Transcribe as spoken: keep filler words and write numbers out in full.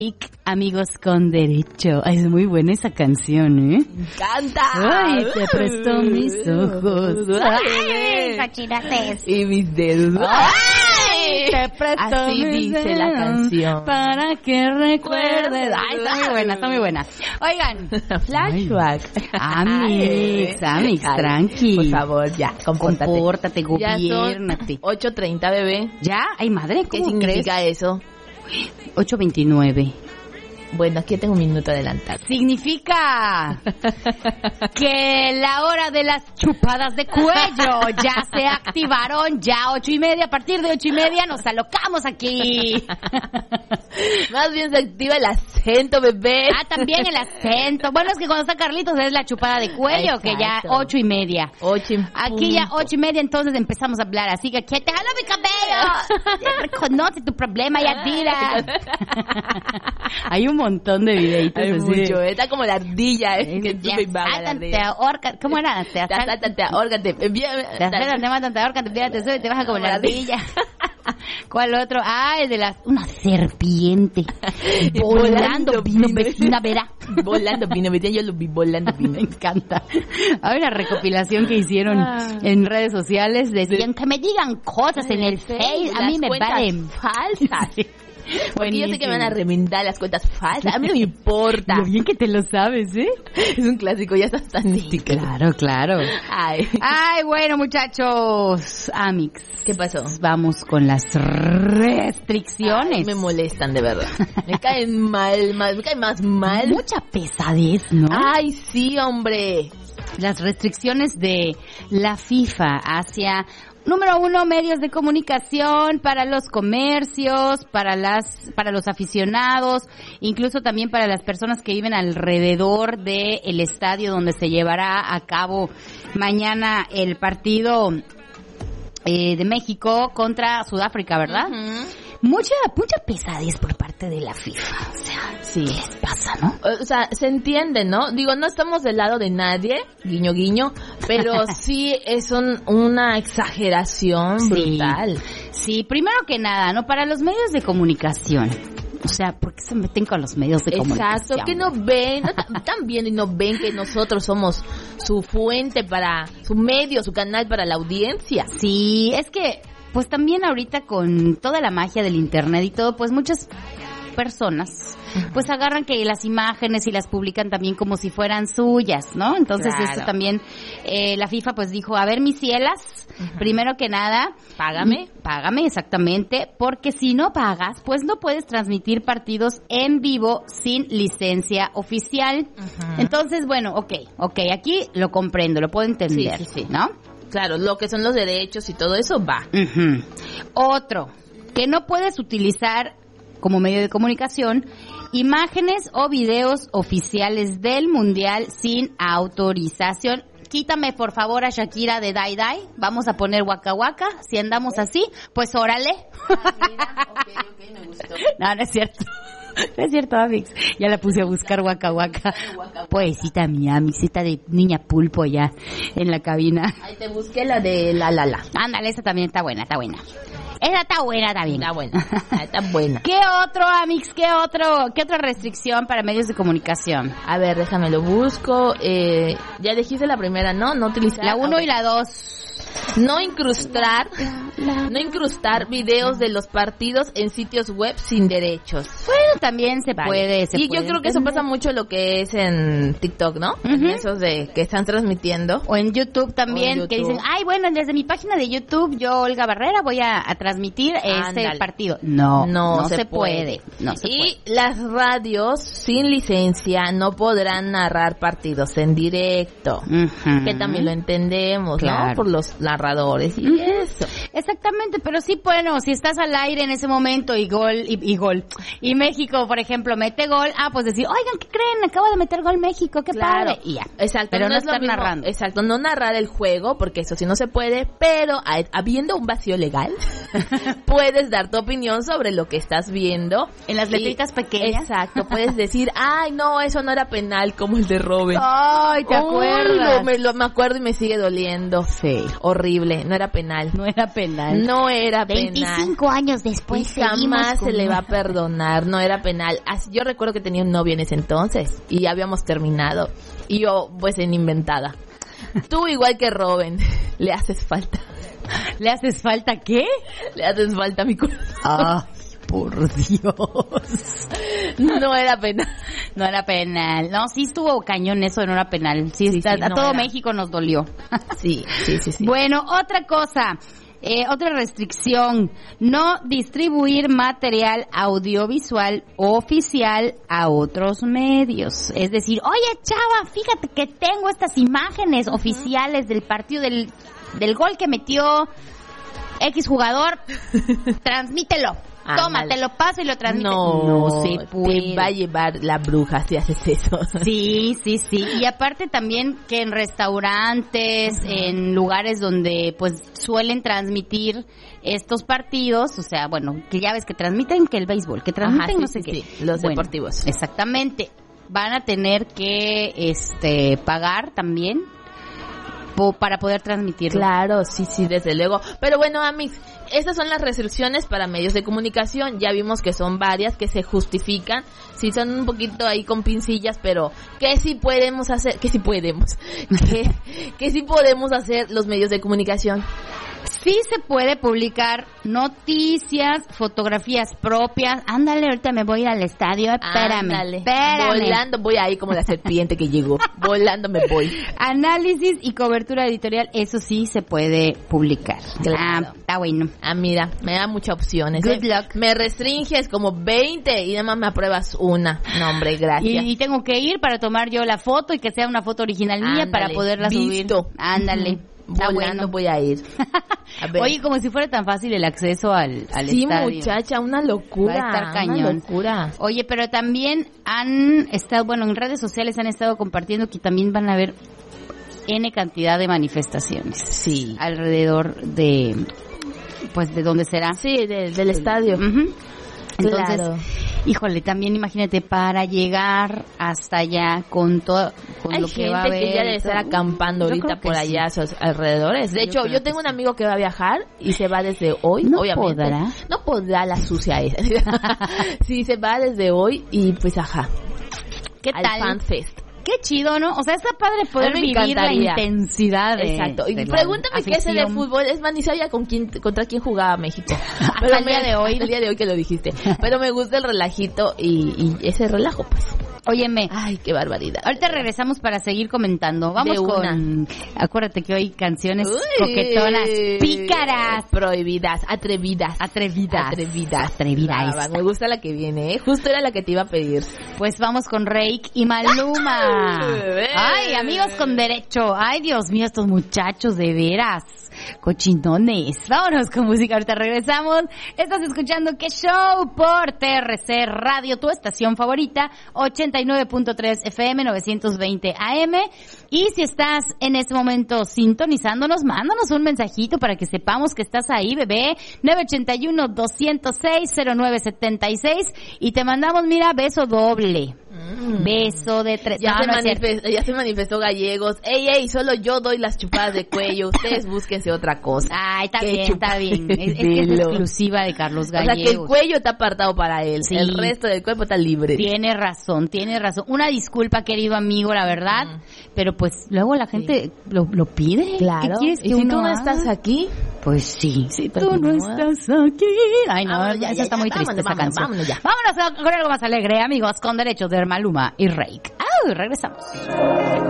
Amigos con derecho. Ay, es muy buena esa canción, ¿eh? ¡Me encanta! Ay, te presto mis ojos. Ay, cochinates. y mis dedos. Ay, te presto Así mis dice la dedos canción. para que recuerdes. Ay, está muy buena, está muy buena. Oigan, Flashback. Amix, Amix, tranqui. Por favor, ya, compórtate. Compórtate, Ya son gobiérnate. ocho treinta, bebé. ¿Ya? Ay, madre, ¿Qué ¿cómo crees? significa eso? ocho veintinueve. Bueno, aquí tengo un minuto adelantado. Significa que la hora de las chupadas de cuello ya se activaron, ya ocho y media, a partir de ocho y media nos alocamos aquí. Más bien se activa el acento, bebé. Ah, también el acento. Bueno, es que cuando está Carlitos es la chupada de cuello, Exacto. que ya ocho y media. Ocho en Aquí ya punto. ocho y media, entonces empezamos a hablar, así que ¿qué te jalo mi cabello? Reconoce tu problema, Yadira. Hay un montón de videitos Hay así. mucho, está como la ardilla, eh, que Te tú me vagas la asaltan, te ardilla. ahorcan, ¿cómo era? Te Te asaltan, asaltan, te ahorcan, te te asaltan, te matan, te ahorcan, te tiran, te suben, te bajan como la ardilla. ¿Cuál otro? Ah, el de las... Una serpiente. Volando vino vecina, verá. Volando vino, vecina, yo lo vi volando vino. Me encanta. Hay una recopilación que hicieron en redes sociales. Decían que me digan cosas en el Face. A mí me valen falsas. Porque yo sé que me van a Buenísimo. remendar las cuentas falsas. A mí no me importa. Lo bien que te lo sabes, ¿eh? Es un clásico, ya estás tan Sí, claro, claro. Ay. Ay, bueno, muchachos. Amix. ¿Qué pasó? Vamos con las restricciones. Ay, me molestan, de verdad. Me caen mal, mal, me caen más mal. Mucha pesadez, ¿no? Ay, sí, hombre. Las restricciones de la FIFA hacia, número uno, medios de comunicación, para los comercios, para las, para los aficionados, incluso también para las personas que viven alrededor del estadio donde se llevará a cabo mañana el partido eh, de México contra Sudáfrica, ¿verdad? Uh-huh. Mucha, mucha pesadez por parte de la FIFA. O sea, Sí. ¿qué les pasa, no? O sea, se entiende, ¿no? Digo, no estamos del lado de nadie, guiño, guiño, pero sí es un, una exageración Sí. brutal. Sí, primero que nada, ¿no? Para los medios de comunicación. O sea, ¿por qué se meten con los medios de comunicación? Exacto, que no ven, no, están viendo y no ven que nosotros somos su fuente para, su medio, su canal para la audiencia. Sí, es que, pues también ahorita con toda la magia del internet y todo, pues muchas personas pues agarran que las imágenes y las publican también como si fueran suyas, ¿no? Entonces Claro. esto también eh, la FIFA pues dijo, a ver, mis cielas, uh-huh. primero que nada, Págame. Págame, exactamente, porque si no pagas, pues no puedes transmitir partidos en vivo sin licencia oficial. Uh-huh. Entonces, bueno, ok, ok, aquí lo comprendo, lo puedo entender, Sí, sí, sí. ¿no? Claro, lo que son los derechos y todo eso va. Uh-huh. Otro, que no puedes utilizar como medio de comunicación imágenes o videos oficiales del mundial sin autorización. Quítame por favor a Shakira de Dai Dai, vamos a poner Waka Waka, si andamos así, pues órale. Ah, mira, ok, ok, me gustó. No, no es cierto. No es cierto, Amix. Ya la puse a buscar Waka Waka. Poesita mía, Amixita de niña pulpo ya en la cabina. Ahí te busqué la de la la la. Ándale, esa también está buena, está buena. Esa está buena también. Está buena, está buena. ¿Qué otro, Amix? ¿Qué otro? ¿Qué otra restricción para medios de comunicación? A ver, déjame lo busco. Eh, ya dijiste la primera, ¿no? No utilizar. La uno okay. y la dos. No incrustar, no incrustar videos de los partidos en sitios web sin derechos. Bueno, también se Vale. puede. Se y puede yo creo que eso entender. pasa mucho lo que es en TikTok, ¿no? Ujú. En esos de que están transmitiendo. O en YouTube también, O en que YouTube. dicen, ay, bueno, desde mi página de YouTube, yo, Olga Barrera, voy a, a transmitir este Ándale. partido. No, no, No se, se puede. puede. No se Y puede. las radios sin licencia no podrán narrar partidos en directo. Ujú. Que también lo entendemos, Claro. ¿no? Por los narradores y Ujú. eso. Exactamente, pero sí, bueno, si estás al aire en ese momento y gol, y, y gol, y México, por ejemplo, mete gol, ah, pues decir, oigan, ¿qué creen? Acaba de meter gol México, qué Claro. padre. Y ya. Exacto. Pero no es lo estar mismo- narrando. Exacto, no narrar el juego, porque eso sí no se puede, pero a- habiendo un vacío legal, puedes dar tu opinión sobre lo que estás viendo. En las Y- letritas pequeñas. Exacto, puedes decir, ay, no, eso no era penal como el de Robin. Ay, ¿te Uy, acuerdas? lo- me, lo, me acuerdo y me sigue doliendo. Sí. Horrible, no era penal. No era penal. penal. No era veinticinco penal. años después y jamás con... se le va a perdonar, no era penal. Así, yo recuerdo que tenía un novio en ese entonces y ya habíamos terminado. Y yo, pues, en inventada. Tú, igual que Robin, le haces falta. ¿Le haces falta qué? Le haces falta a mi corazón. Ah, por Dios. No era penal. No era penal. No, sí estuvo cañón eso, no era penal. Sí, Sí, está, sí, a no todo era. México nos dolió. Sí, sí, sí, sí. Bueno, otra cosa. Eh, otra restricción, no distribuir material audiovisual oficial a otros medios. Es decir, oye, chava, fíjate que tengo estas imágenes uh-huh. oficiales del partido del, del gol que metió X jugador, transmítelo. Toma, te lo paso y lo transmite. No, no se puede. Te va a llevar la bruja si haces eso. Sí, sí, sí. Y aparte también que en restaurantes, uh-huh. en lugares donde pues suelen transmitir estos partidos, o sea, bueno, que ya ves que transmiten que el béisbol, que transmiten Ajá, sí, no sé sí, qué. Sí, los bueno, deportivos. Exactamente. Van a tener que este pagar también para poder transmitirlo. Claro, sí, sí, desde luego. Pero bueno, Amix, estas son las restricciones para medios de comunicación. Ya vimos que son varias, que se justifican. Sí, son un poquito ahí con pincillas, pero que sí podemos hacer, que sí podemos, que, que sí podemos hacer los medios de comunicación. Sí se puede publicar noticias, fotografías propias. Ándale, ahorita me voy a ir al estadio. Espérame, Ándale. espérame. Volando voy ahí como la serpiente que llegó. Volando me voy. Análisis y cobertura editorial, eso sí se puede publicar. Claro. Ah, está bueno. Ah, mira, me da muchas opciones. Good ¿eh? luck. Me restringes como veinte y nada más me apruebas una. No, hombre, gracias. Y, y tengo que ir para tomar yo la foto y que sea una foto original mía. Ándale, para poderla visto. subir. Ándale. Uh-huh. Volando bueno. Voy a ir. A ver. Oye, como si fuera tan fácil el acceso al, al sí, estadio. Sí, muchacha, una locura. Va a estar cañón. Una locura. Oye, pero también han estado, bueno, en redes sociales han estado compartiendo que también van a haber N cantidad de manifestaciones. Sí. Alrededor de, pues, de dónde será. Sí, de, del estadio. Uh-huh. Entonces, claro. Híjole, también imagínate para llegar hasta allá con todo con Hay lo que va a haber. Hay gente que ya debe estar acampando yo ahorita por allá a sí. sus alrededores. De yo hecho, yo tengo un amigo que va a viajar y se va desde hoy, no obviamente. Podrá. No podrá la sucia esa. Sí, se va desde hoy y pues ajá. ¿Qué al tal? Fan Fest. Qué chido, ¿no? O sea, está padre poder vivir encantaría. La intensidad de, Exacto. Y de pregúntame qué es el de fútbol. Es más, ni sabía con quién, contra quién jugaba México. Pero el día de hoy. El día de hoy que lo dijiste. Pero me gusta el relajito y, y ese relajo, pues. Óyeme. Ay, qué barbaridad. Ahorita regresamos para seguir comentando. Vamos de con... Una. Acuérdate que hoy canciones Uy, coquetonas, pícaras. Prohibidas, atrevidas. Atrevidas. Atrevidas. Atrevidas. Ah, me gusta la que viene, ¿eh? Justo era la que te iba a pedir. Pues vamos con Reik y Maluma. Ay, amigos con derecho. Ay, Dios mío, estos muchachos de veras. Cochinones. Vámonos con música, ahorita regresamos. Estás escuchando Qué Show por T R C Radio, tu estación favorita, ochenta y nueve punto tres F M, novecientos veinte A M. Y si estás en este momento sintonizándonos, mándanos un mensajito para que sepamos que estás ahí, bebé. nueve ocho uno, dos cero seis, cero nueve siete seis. Y te mandamos, mira, beso doble. Mm. Beso de tres. Ya, no, se no manifestó, ya se manifestó Gallegos. Ey, ey, solo yo doy las chupadas de cuello. Ustedes búsquense otra cosa. Ay, está bien, está bien. Es, es, que es exclusiva de Carlos Gallegos. O sea, que el cuello está apartado para él. Sí. El resto del cuerpo está libre. Tiene razón, tiene razón. Una disculpa, querido amigo, la verdad. Mm. Pero pues luego la gente sí. lo, lo pide. Claro. ¿Qué quieres que ¿Y si uno tú no haga? estás aquí? Pues sí. Si tú no estás aquí. Ay, no, vámonos, ya, esa ya, está ya, muy vámonos, triste esa vámonos, canción. Vámonos ya. Vámonos con algo más alegre, amigos, con derechos de Maluma y Reik. ¡Ah! Regresamos.